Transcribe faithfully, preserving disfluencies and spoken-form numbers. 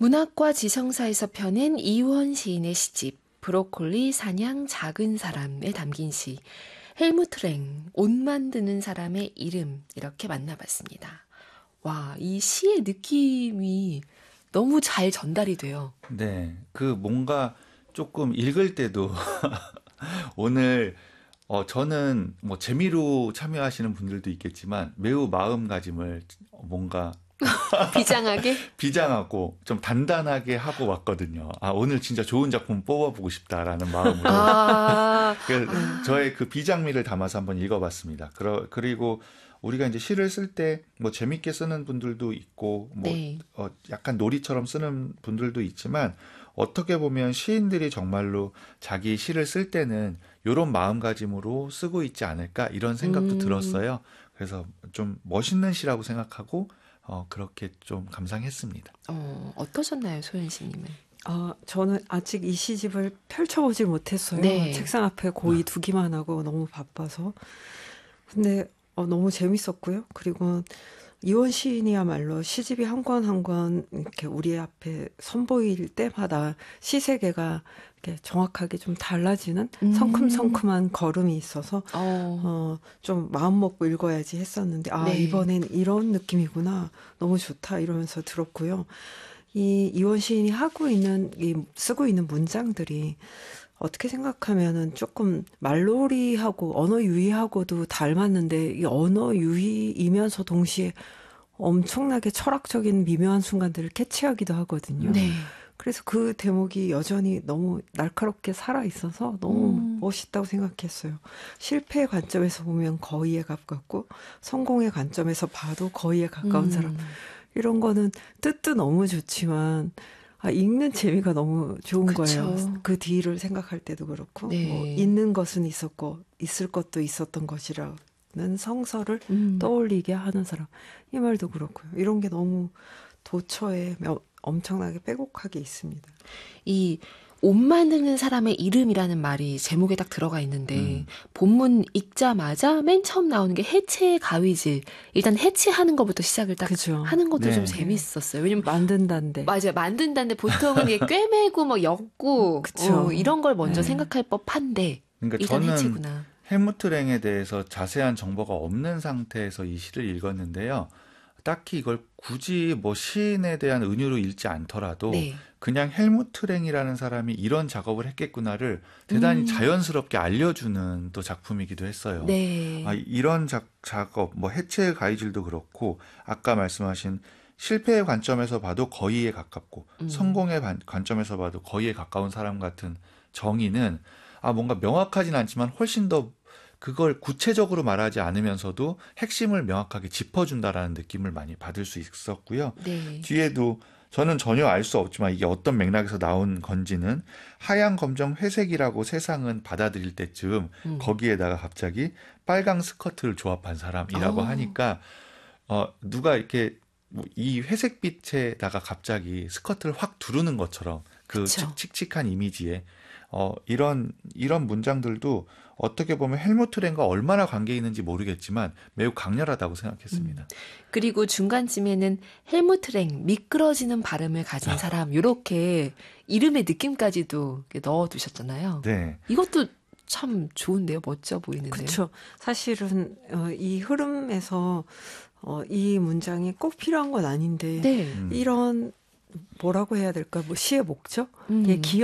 문학과 지성사에서 펴낸 이원 시인의 시집 브로콜리 사냥 작은 사람에 담긴 시 헬무트 랭 옷 만드는 사람의 이름 이렇게 만나봤습니다. 와, 이 시의 느낌이 너무 잘 전달이 돼요. 네, 그 뭔가 조금 읽을 때도 오늘 어 저는 뭐 재미로 참여하시는 분들도 있겠지만 매우 마음가짐을 뭔가 비장하게? 비장하고 좀 단단하게 하고 왔거든요. 아, 오늘 진짜 좋은 작품 뽑아보고 싶다라는 마음으로. 아, 그래서 아. 저의 그 비장미를 담아서 한번 읽어봤습니다. 그러, 그리고 우리가 이제 시를 쓸 때 뭐 재밌게 쓰는 분들도 있고, 뭐 네. 어, 약간 놀이처럼 쓰는 분들도 있지만, 어떻게 보면 시인들이 정말로 자기 시를 쓸 때는 이런 마음가짐으로 쓰고 있지 않을까 이런 생각도 음. 들었어요. 그래서 좀 멋있는 시라고 생각하고 어, 그렇게 좀 감상했습니다. 어, 어떠셨나요, 소연 씨님은? 아, 저는 아직 이 시집을 펼쳐보질 못했어요. 네. 책상 앞에 고이 두기만 하고 너무 바빠서. 근데 어, 너무 재밌었고요. 그리고 이원 시인이야말로 시집이 한 권 한 권 이렇게 우리 앞에 선보일 때마다 시세계가 이렇게 정확하게 좀 달라지는 음. 성큼성큼한 걸음이 있어서 어, 어, 좀 마음 먹고 읽어야지 했었는데 아, 네. 이번엔 이런 느낌이구나. 너무 좋다 이러면서 들었고요. 이 이원 시인이 하고 있는 이 쓰고 있는 문장들이 어떻게 생각하면은 조금 말놀이하고 언어 유희하고도 닮았는데 이 언어 유희이면서 동시에 엄청나게 철학적인 미묘한 순간들을 캐치하기도 하거든요. 네. 그래서 그 대목이 여전히 너무 날카롭게 살아있어서 너무 음. 멋있다고 생각했어요. 실패의 관점에서 보면 거의에 가깝고 성공의 관점에서 봐도 거의에 가까운 음. 사람. 이런 거는 뜻도 너무 좋지만 아, 읽는 재미가 너무 좋은 그쵸. 거예요. 그 뒤를 생각할 때도 그렇고 네. 뭐 있는 것은 있었고 있을 것도 있었던 것이라는 성서를 음. 떠올리게 하는 사람. 이 말도 그렇고요. 이런 게 너무 도처에 엄청나게 빼곡하게 있습니다. 이 옷 만드는 사람의 이름이라는 말이 제목에 딱 들어가 있는데 음. 본문 읽자마자 맨 처음 나오는 게 해체 가위질. 일단 해체하는 것부터 시작을 딱 그죠. 하는 것도 네. 좀 재밌었어요. 왜냐면 만든다는데. 맞아요. 만든다는데 보통은 이게 꿰매고 뭐 엮고 그쵸. 어, 이런 걸 먼저 네. 생각할 법한데 그러니까 일단 저는 해체구나. 헬무트 랭에 대해서 자세한 정보가 없는 상태에서 이 시를 읽었는데요. 딱히 이걸 굳이 뭐 시인에 대한 은유로 읽지 않더라도 네. 그냥 헬무트 랭이라는 사람이 이런 작업을 했겠구나를 대단히 음. 자연스럽게 알려주는 또 작품이기도 했어요. 네. 아, 이런 작, 작업, 뭐 해체 가위질도 그렇고 아까 말씀하신 실패의 관점에서 봐도 거의에 가깝고 음. 성공의 반, 관점에서 봐도 거의에 가까운 사람 같은 정의는 아, 뭔가 명확하진 않지만 훨씬 더 그걸 구체적으로 말하지 않으면서도 핵심을 명확하게 짚어준다라는 느낌을 많이 받을 수 있었고요. 네. 뒤에도 저는 전혀 알 수 없지만 이게 어떤 맥락에서 나온 건지는 하얀, 검정, 회색이라고 세상은 받아들일 때쯤 음. 거기에다가 갑자기 빨강 스커트를 조합한 사람이라고 어. 하니까 어, 누가 이렇게 뭐 이 회색빛에다가 갑자기 스커트를 확 두르는 것처럼 그 그쵸. 칙, 칙칙한 이미지에 어, 이런 이런 문장들도 어떻게 보면 헬무트 랭과 얼마나 관계 있는지 모르겠지만 매우 강렬하다고 생각했습니다. 음. 그리고 중간쯤에는 헬무트 랭 미끄러지는 발음을 가진 사람 이렇게 이름의 느낌까지도 이렇게 넣어두셨잖아요. 네. 이것도 참 좋은데요. 멋져 보이는데요. 그렇죠. 사실은 어, 이 흐름에서 어, 이 문장이 꼭 필요한 건 아닌데 네. 음. 이런 뭐라고 해야 될까? 뭐 시의 목적? 음. 예, 기